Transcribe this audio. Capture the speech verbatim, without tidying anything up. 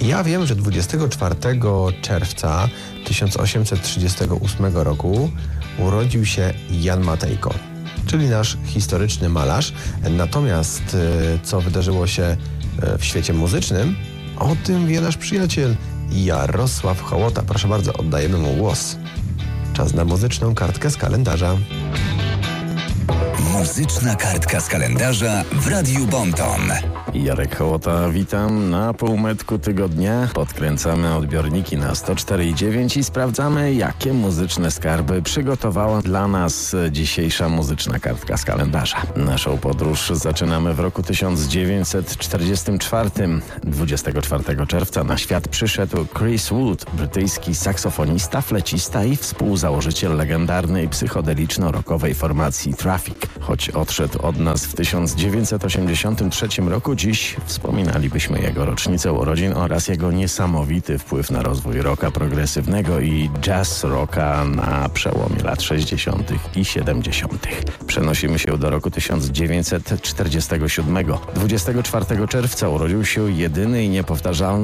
Ja wiem, że dwudziestego czwartego czerwca tysiąc osiemset trzydziestego ósmego roku urodził się Jan Matejko, czyli nasz historyczny malarz. Natomiast co wydarzyło się w świecie muzycznym, o tym wie nasz przyjaciel Jarosław Hołota. Proszę bardzo, oddajemy mu głos. Czas na muzyczną kartkę z kalendarza. Muzyczna kartka z kalendarza w Radiu Bonton. Jarek Hołota, witam. Na półmetku tygodnia podkręcamy odbiorniki na sto cztery i dziewięć i sprawdzamy, jakie muzyczne skarby przygotowała dla nas dzisiejsza muzyczna kartka z kalendarza. Naszą podróż zaczynamy w roku tysiąc dziewięćset czterdziestym czwartym. dwudziestego czwartego czerwca na świat przyszedł Chris Wood, brytyjski saksofonista, flecista i współzałożyciel legendarnej psychodeliczno-rockowej formacji Traffic. Choć odszedł od nas w tysiąc dziewięćset osiemdziesiątym trzecim roku, dziś wspominalibyśmy jego rocznicę urodzin oraz jego niesamowity wpływ na rozwój rocka progresywnego i jazz rocka na przełomie lat sześćdziesiątych i siedemdziesiątych. Przenosimy się do roku tysiąc dziewięćset czterdziestego siódmego. dwudziestego czwartego czerwca urodził się jedyny i niepowtarzalny